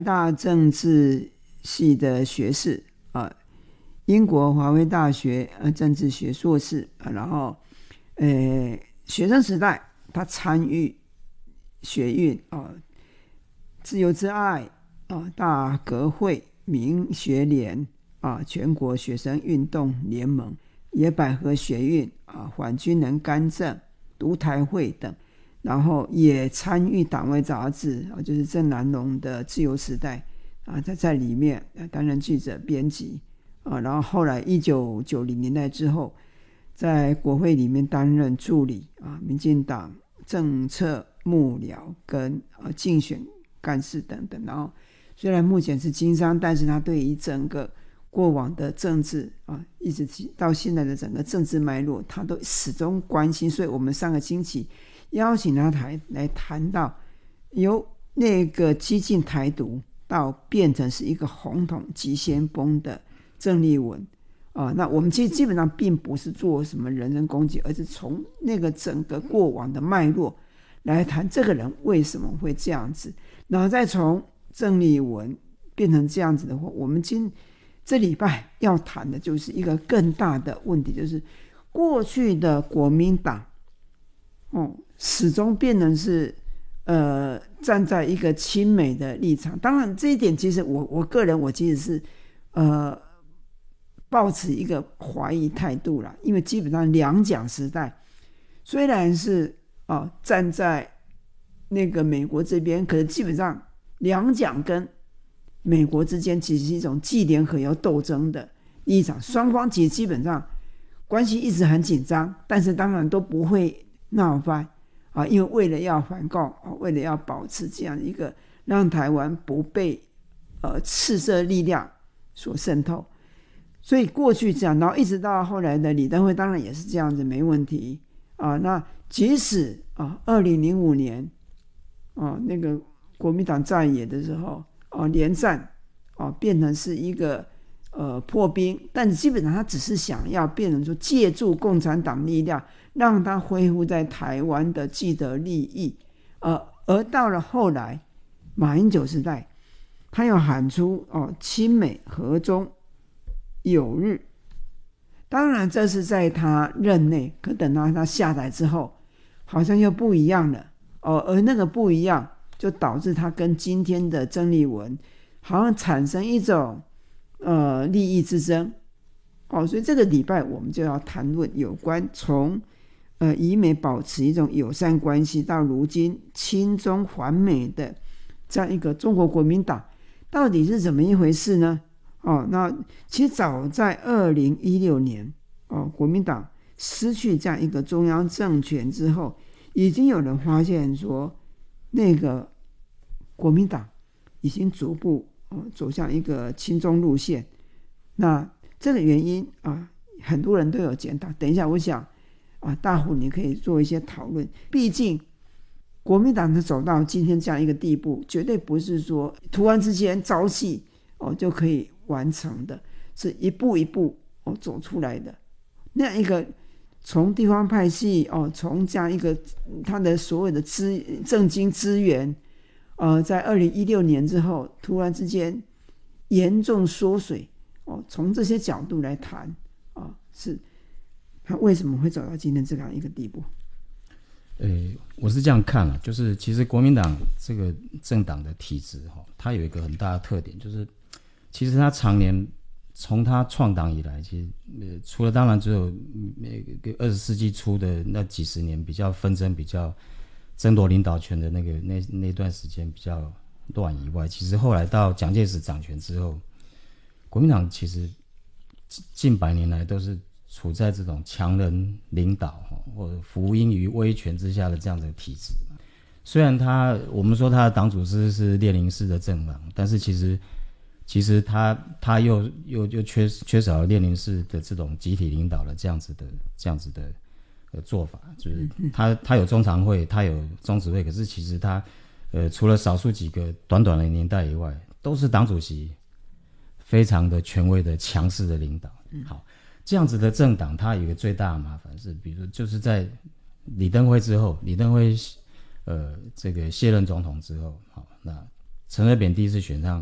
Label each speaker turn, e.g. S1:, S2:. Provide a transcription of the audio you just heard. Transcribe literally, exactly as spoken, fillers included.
S1: 大政治系的学士啊，英国华威大学呃政治学硕士啊，然后呃学生时代他参与学运啊，自由之爱啊，大革会、民学联啊，全国学生运动联盟、野百合学运啊，反军人干政、独台会等。然后也参与党外杂志，就是郑南榕的《自由时代》啊，他在里面担任记者、编辑啊。然后后来一九九零年代之后，在国会里面担任助理啊，民进党政策幕僚跟啊竞选干事等等。然后虽然目前是经商，但是他对于整个过往的政治啊，一直到现在的整个政治脉络，他都始终关心。所以我们上个星期邀请他台来谈到由那个激进台独到变成是一个红统急先锋的郑丽文啊，那我们其实基本上并不是做什么人身攻击，而是从那个整个过往的脉络来谈这个人为什么会这样子，然后再从郑丽文变成这样子的话，我们今这礼拜要谈的就是一个更大的问题，就是过去的国民党哦，始终变成是呃站在一个亲美的立场。当然这一点其实我我个人我其实是呃抱持一个怀疑态度啦，因为基本上两蒋时代虽然是哦站在那个美国这边，可是基本上两蒋跟美国之间其实是一种既联合又斗争的立场，双方其实基本上关系一直很紧张，但是当然都不会闹翻啊，因为为了要反共、啊、为了要保持这样一个让台湾不被呃赤色力量所渗透，所以过去这样，然后一直到后来的李登辉当然也是这样子，没问题啊。那即使啊二零零五年啊那个国民党在野的时候啊连战啊变成是一个呃破冰，但是基本上他只是想要变成说借助共产党力量让他恢复在台湾的既得利益，呃，而到了后来马英九时代，他又喊出哦亲美和中友日，当然这是在他任内，可等到他下台之后，好像又不一样了哦，而那个不一样，就导致他跟今天的郑丽文好像产生一种呃利益之争哦，所以这个礼拜我们就要谈论有关从呃，以美保持一种友善关系，到如今亲中反美的这样一个中国国民党，到底是怎么一回事呢？哦，那其实早在二零一六年，哦，国民党失去这样一个中央政权之后，已经有人发现说，那个国民党已经逐步、哦、走向一个亲中路线。那这个原因啊，很多人都有检讨。等一下，我想。啊，大户你可以做一些讨论，毕竟国民党走到今天这样一个地步，绝对不是说突然之间朝气哦就可以完成的，是一步一步哦走出来的。那样一个从地方派系哦，从这样一个他的所有的资政经资源，呃，在二零一六年之后突然之间严重缩水哦，从这些角度来谈啊、哦，是。他为什么会走到今天这样一个地步？
S2: 呃，我是这样看啊，就是其实国民党这个政党的体制哈，它有一个很大的特点，就是其实它常年从它创党以来，其实呃，除了当然只有呃二十世纪初的那几十年比较纷争、比较争夺领导权的那个那那段时间比较乱以外，其实后来到蒋介石掌权之后，国民党其实近百年来都是处在这种强人领导或者服膺于威权之下的这样的体制。虽然他我们说他的党主席是列宁式的政党，但是其实其实他他又又又缺缺少了列宁式的这种集体领导的这样子的这样子的呃做法，就是他他有中常会，他有中执会，可是其实他呃除了少数几个短短的年代以外，都是党主席非常的权威的强势的领导。好。这样子的政党，它有一个最大的麻烦是，比如说就是在李登辉之后，李登辉呃这个卸任总统之后，好，那陈水扁第一次选上